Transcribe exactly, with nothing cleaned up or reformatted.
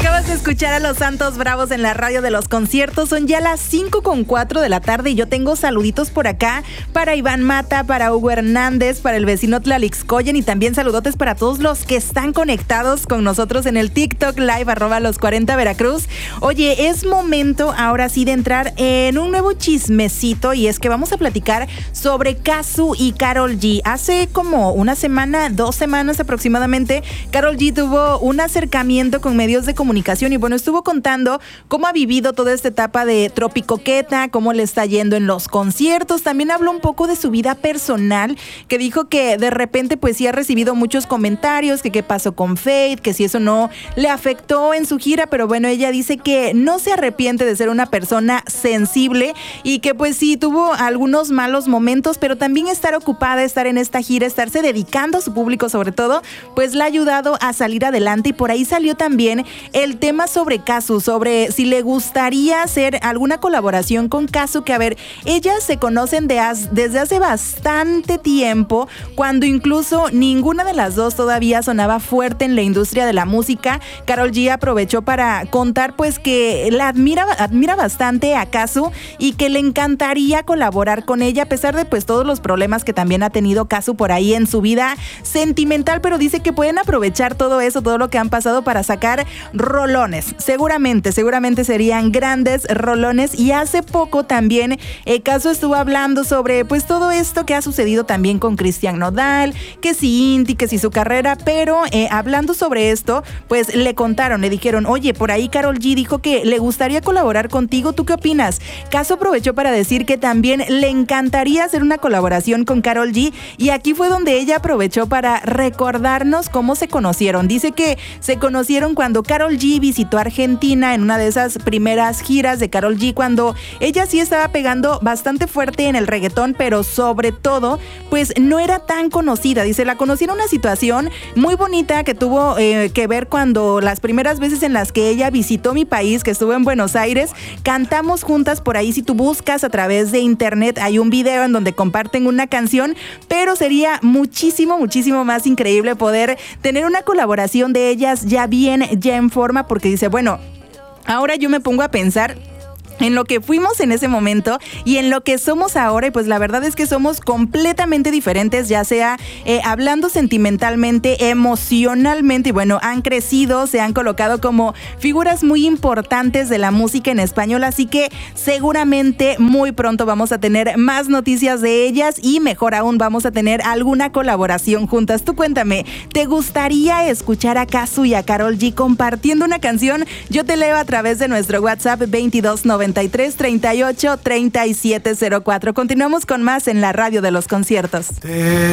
Acabas de escuchar a Los Santos Bravos en la radio de los conciertos. Son ya las cinco con cuatro de la tarde y yo tengo saluditos por acá para Iván Mata, para Hugo Hernández, para el vecino Tlalixcoyen y también saludotes para todos los que están conectados con nosotros en el TikTok Live, arroba los cuarenta Veracruz. Oye, es momento ahora sí de entrar en un nuevo chismecito y es que vamos a platicar sobre Cazzu y Karol G. Hace como una semana, dos semanas aproximadamente, Karol G tuvo un acercamiento con medios de comunicación y bueno, estuvo contando cómo ha vivido toda esta etapa de Tropicoqueta, cómo le está yendo en los conciertos. También habló un poco de su vida personal, que dijo que de repente pues sí ha recibido muchos comentarios, que qué pasó con Feid, que si eso no le afectó en su gira, pero bueno, ella dice que no se arrepiente de ser una persona sensible y que pues sí tuvo algunos malos momentos, pero también estar ocupada, estar en esta gira, estarse dedicando a su público sobre todo, pues le ha ayudado a salir adelante y por ahí salió también el tema sobre Cazzu, sobre si le gustaría hacer alguna colaboración con Cazzu, que a ver, ellas se conocen de as, desde hace bastante tiempo, cuando incluso ninguna de las dos todavía sonaba fuerte en la industria de la música. Karol G aprovechó para contar pues que la admira, admira bastante a Cazzu y que le encantaría colaborar con ella, a pesar de pues todos los problemas que también ha tenido Cazzu por ahí en su vida sentimental, pero dice que pueden aprovechar todo eso, todo lo que han pasado para sacar rolones. Seguramente, seguramente serían grandes rolones. Y hace poco también eh, Cazzu estuvo hablando sobre pues todo esto que ha sucedido también con Cristian Nodal, que si Inti, que si su carrera, pero eh, hablando sobre esto, pues le contaron, le dijeron, oye, por ahí Karol G dijo que le gustaría colaborar contigo, ¿tú qué opinas? Cazzu aprovechó para decir que también le encantaría hacer una colaboración con Karol G y aquí fue donde ella aprovechó para recordarnos cómo se conocieron. Dice que se conocieron cuando Karol G visitó Argentina en una de esas primeras giras de Karol G, cuando ella sí estaba pegando bastante fuerte en el reggaetón, pero sobre todo, pues no era tan conocida. Dice, la conocí en una situación muy bonita que tuvo eh, que ver cuando las primeras veces en las que ella visitó mi país, que estuvo en Buenos Aires, cantamos juntas por ahí. Si tú buscas a través de internet, hay un video en donde comparten una canción, pero sería muchísimo, muchísimo más increíble poder tener una colaboración de ellas ya bien, ya en forma, porque dice, bueno, ahora yo me pongo a pensar en lo que fuimos en ese momento y en lo que somos ahora, y pues la verdad es que somos completamente diferentes, ya sea eh, hablando sentimentalmente, emocionalmente, y bueno, han crecido, se han colocado como figuras muy importantes de la música en español, así que seguramente muy pronto vamos a tener más noticias de ellas y mejor aún vamos a tener alguna colaboración juntas. Tú cuéntame, ¿te gustaría escuchar a Cazzu y a Karol G compartiendo una canción? Yo te leo a través de nuestro WhatsApp veintidós noventa y tres, treinta y ocho, treinta y siete cero cuatro. Continuamos con más en la radio de los conciertos.